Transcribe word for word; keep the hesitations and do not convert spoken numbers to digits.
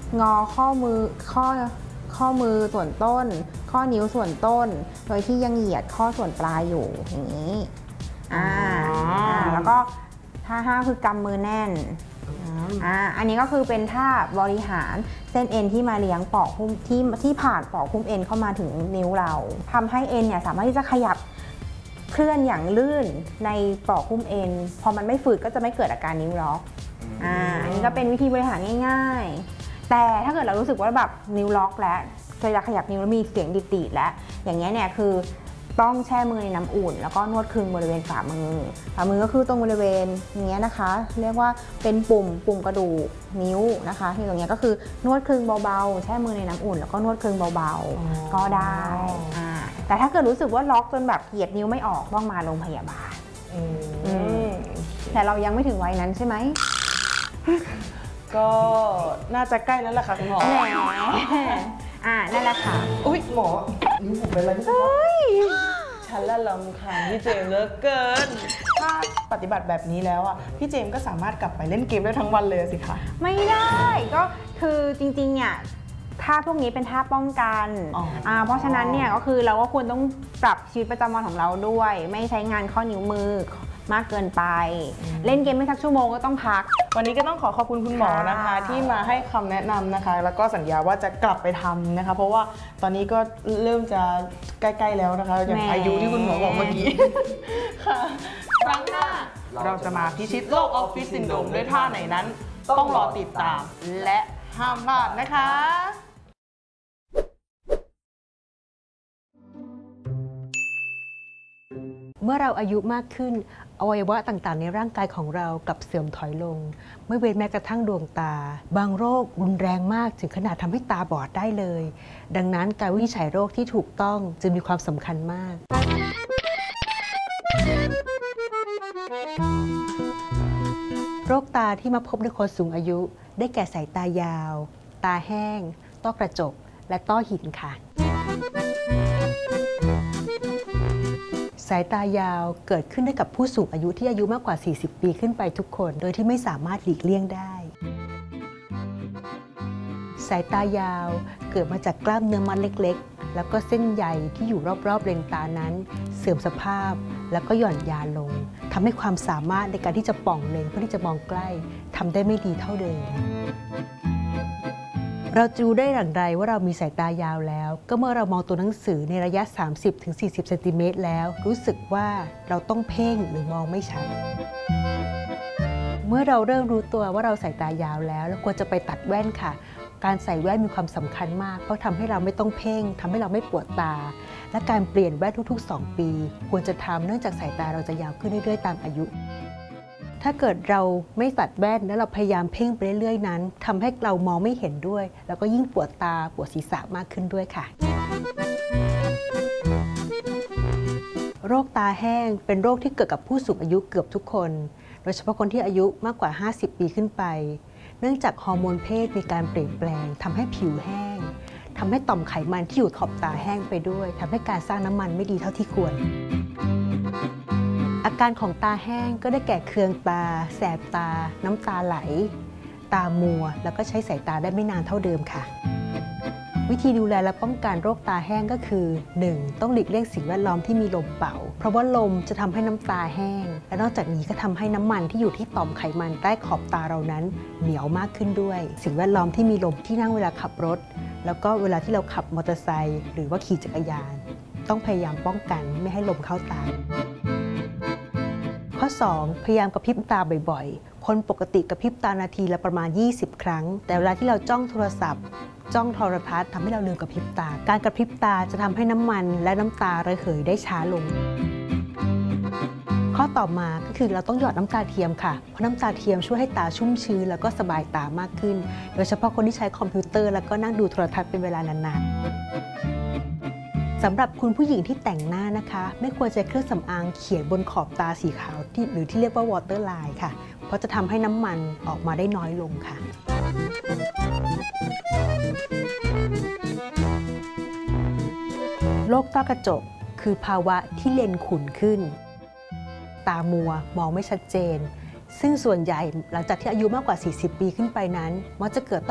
งอข้อมือข้อข้อมือส่วนต้น ข้อนิ้วส่วนต้น โดยที่ยังเหยียดข้อส่วนปลายอยู่อย่างนี้อ่าแล้วก็ท่าห้าคือกำมือแน่นอ่าอันนี้ก็คือเป็นท่าบริหารเส้นเอ็นที่มาเลี้ยงปอกหุ้มที่ที่ผ่านปอกหุ้มเอ็นเข้ามาถึงนิ้วเราทำให้เอ็นเนี่ยสามารถที่จะขยับเคลื่อนอย่างลื่นในปอกหุ้มเอ็นพอมันไม่ฝืดก็จะไม่เกิดอาการนิ้วล็อกอ่าอันนี้ก็เป็นวิธีบริหารง่ายๆแต่ถ้าเกิดเรารู้สึกว่าแบบนิ้วล็อกแล้วเวลาขยับนิ้วแล้วมีเสียงดิดๆแล้วอย่างเงี้ยเนี่ยคือต้องแช่มือในน้ำอุ่นแล้วก็นวดคลึงบริเวณฝ่ามือฝ่ามือก็คือตรงบริเวณนี้นะคะเรียกว่าเป็นปุ่มปุ่มกระดูกนิ้วนะคะที่ตรงนี้ก็คือนวดคลึงเบาๆแช่มือในน้ำอุ่นแล้วก็นวดคลึงเบาๆก็ได้แต่ถ้าเกิดรู้สึกว่าล็อกจนแบบเหยียดนิ้วไม่ออกต้องมาโรงพยาบาลแต่เรายังไม่ถึงวัยนั้นใช่ไหมก็น่าจะใกล้แล้วล่ะค่ะคุณหมอแหมอ่านั่นแหละค่ะอุ้ยหมอนิ้วผมเป็นอะไรเฮ้ยฉันละลำคาญพี่เจมส์เหลือเกินถ้าปฏิบัติแบบนี้แล้วอ่ะพี่เจมส์ก็สามารถกลับไปเล่นเกมได้ทั้งวันเลยสิคะไม่ได้ก็คือจริงๆเนี่ยท่าพวกนี้เป็นท่าป้องกันอ่าเพราะฉะนั้นเนี่ยก็คือเราก็ควรต้องปรับชีวิตประจำวันของเราด้วยไม่ใช้งานข้อนิ้วมือมากเกินไปเล่นเกมไม่สักชั่วโมงก็ต้องพักวันนี้ก็ต้องขอขอบคุณคุณหมอนะคะที่มาให้คำแนะนำนะคะแล้วก็สัญญาว่าจะกลับไปทำนะคะเพราะว่าตอนนี้ก็เริ่มจะใกล้ๆแล้วนะคะอย่างอายุที่คุณหมอบอกเมื่อกี้ค่ะครั้งหน้าเราจะมาพิชิตโรคออฟฟิศซินโดรมด้วยท่าไหนนั้นต้องรอติดตามและห้ามพลาดนะคะเมื่อเราอายุมากขึ้นอวัยวะต่างๆในร่างกายของเรากลับเสื่อมถอยลงไม่เว้นแม้กระทั่งดวงตาบางโรครุนแรงมากถึงขนาดทำให้ตาบอดได้เลยดังนั้นการวินิจฉัยโรคที่ถูกต้องจึงมีความสำคัญมากโรคตาที่มาพบในคนสูงอายุได้แก่สายตายาวตาแห้งต้อกระจกและต้อหินค่ะสายตายาวเกิดขึ้นได้กับผู้สูงอายุที่อายุมากกว่าสี่สิบปีขึ้นไปทุกคนโดยที่ไม่สามารถหลีกเลี่ยงได้สายตายาวเกิดมาจากกล้ามเนื้อมัดเล็กๆแล้วก็เส้นใยที่อยู่รอบๆเลนตานั้นเสื่อมสภาพแล้วก็หย่อนยานลงทำให้ความสามารถในการที่จะป่องเลนเพื่อที่จะมองใกล้ทำได้ไม่ดีเท่าเดิมเราจะรู้ได้อย่างไรว่าเรามีสายตายาวแล้วก็เมื่อเรามองตัวหนังสือในระยะ สามสิบถึงสี่สิบ เซนติเมตรแล้วรู้สึกว่าเราต้องเพ่งหรือมองไม่ชัดเมื่อเราเริ่มรู้ตัวว่าเราสายตายาวแล้วเราควรจะไปตัดแว่นค่ะการใส่แว่นมีความสำคัญมากเพราะทำให้เราไม่ต้องเพ่งทำให้เราไม่ปวดตาและการเปลี่ยนแว่นทุกๆสองปีควรจะทำเนื่องจากสายตาเราจะยาวขึ้นเรื่อยๆตามอายุถ้าเกิดเราไม่ตัดแว่นแล้วเราพยายามเพ่งไปเรื่อยๆนั้นทำให้เรามองไม่เห็นด้วยแล้วก็ยิ่งปวดตาปวดศีรษะมากขึ้นด้วยค่ะโรคตาแห้งเป็นโรคที่เกิดกับผู้สูงอายุเกือบทุกคนโดยเฉพาะคนที่อายุมากกว่าห้าสิบปีขึ้นไปเนื่องจากฮอร์โมนเพศมีการเปลี่ยนแปลงทำให้ผิวแห้งทำให้ต่อมไขมันที่อยู่ขอบตาแห้งไปด้วยทำให้การสร้างน้ำมันไม่ดีเท่าที่ควรอาการของตาแห้งก็ได้แก่เคืองตาแสบตาน้ำตาไหลตามัวแล้วก็ใช้สายตาได้ไม่นานเท่าเดิมค่ะวิธีดูแลและป้องกันโรคตาแห้งก็คือ หนึ่ง ต้องหลีกเลี่ยงสิ่งแวดล้อมที่มีลมเป่าเพราะว่าลมจะทำให้น้ำตาแห้งและนอกจากนี้ก็ทำให้น้ำมันที่อยู่ที่ต่อมไขมันใต้ขอบตาเรานั้นเหนียวมากขึ้นด้วยสิ่งแวดล้อมที่มีลมที่นั่งเวลาขับรถแล้วก็เวลาที่เราขับมอเตอร์ไซค์หรือว่าขี่จักรยานต้องพยายามป้องกันไม่ให้ลมเข้าตาข้อ สอง พยายามกระพริบตาบ่อยๆคนปกติกระพริบตานาทีละประมาณยี่สิบครั้งแต่เวลาที่เราจ้องโทรศัพท์จ้องโทรทัศน์ทำให้เราลืมกระพริบตาการกระพริบตาจะทำให้น้ำมันและน้ำตาระเหยได้ช้าลงข้อต่อมาก็คือเราต้องหยอดน้ำตาเทียมค่ะเพราะน้ำตาเทียมช่วยให้ตาชุ่มชื้นแล้วก็สบายตามากขึ้นโดยเฉพาะคนที่ใช้คอมพิวเตอร์แล้วก็นั่งดูโทรทัศน์เป็นเวลานานๆสำหรับคุณผู้หญิงที่แต่งหน้านะคะไม่ควรใช้เครื่องสำอางเขียนบนขอบตาสีขาวที่หรือที่เรียกว่าวอเตอร์ไลน์ค่ะเพราะจะทำให้น้ำมันออกมาได้น้อยลงค่ะโรคต้อกระจกคือภาวะที่เลนส์ขุ่นขึ้นตามัวมองไม่ชัดเจนซึ่งส่วนใหญ่หลังจากที่อายุมากกว่าสี่สิบปีขึ้นไปนั้นมักจะเกิด